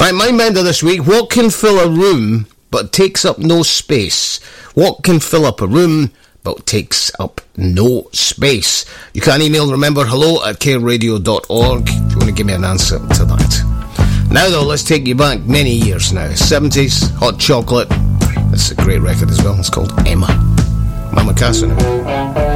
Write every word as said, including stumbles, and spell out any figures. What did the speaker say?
Right, Mind Bender this week. What can fill a room but takes up no space? What can fill up a room but takes up no space? You can email, remember, hello at care radio dot org if you want to give me an answer to that. Now though, let's take you back many years now. seventies, Hot Chocolate. That's a great record as well. It's called Emma. Mama Casa now.